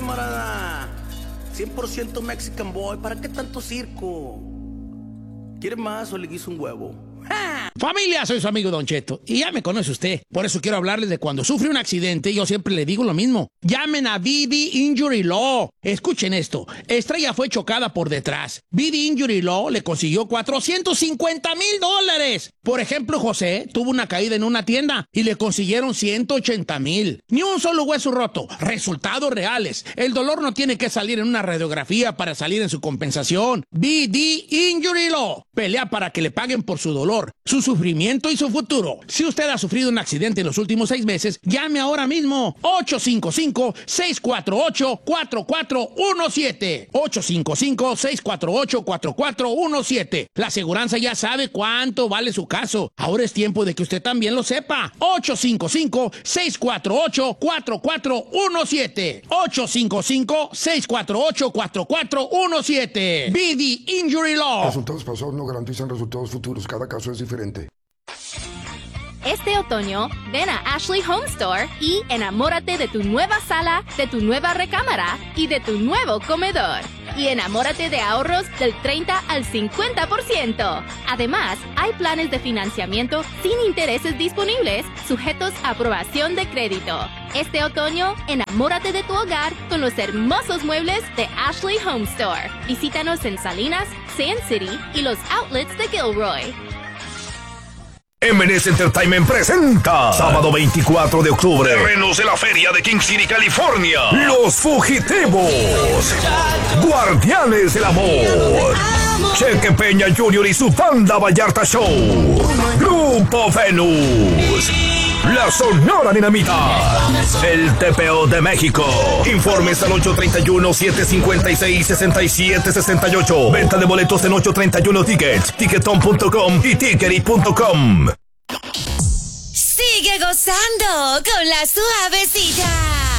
camarada. 100% Mexican boy. ¿Para qué tanto circo? ¿Quiere más o le guiso un huevo? Familia, soy su amigo Don Cheto y ya me conoce usted. Por eso quiero hablarles de cuando sufre un accidente. Yo siempre le digo lo mismo. Llamen a BD Injury Law. Escuchen esto. Estrella fue chocada por detrás. BD Injury Law le consiguió $450,000. Por ejemplo, José tuvo una caída en una tienda y le consiguieron $180,000. Ni un solo hueso roto. Resultados reales. El dolor no tiene que salir en una radiografía para salir en su compensación. BD Injury Law. Pelea para que le paguen por su dolor, su sufrimiento y su futuro. Si usted ha sufrido un accidente en los últimos 6 meses, llame ahora mismo. 855-648-4417. 855-648-4417. La aseguranza ya sabe cuánto vale su caso. Ahora es tiempo de que usted también lo sepa. 855-648-4417. 855-648-4417. BD Injury Law. Resultados pasados no garantizan resultados futuros. Cada caso es diferente. Este otoño, ven a Ashley Home Store y enamórate de tu nueva sala, de tu nueva recámara y de tu nuevo comedor. Y enamórate de ahorros del 30 al 50%. Además, hay planes de financiamiento sin intereses disponibles, sujetos a aprobación de crédito. Este otoño, enamórate de tu hogar con los hermosos muebles de Ashley Home Store. Visítanos en Salinas, Sand City y los outlets de Gilroy. M&S Entertainment presenta sábado 24 de octubre, terrenos de la feria de King City, California. Los Fugitivos, Guardianes del Amor, Cheque Peña Jr. y su Banda Vallarta Show, Grupo Venus, La Sonora Dinamita, el TPO de México. Informes al 831-756-6768. Venta de boletos en 831 Tickets, Ticketon.com y Tickery.com. Sigue gozando con la suavecita.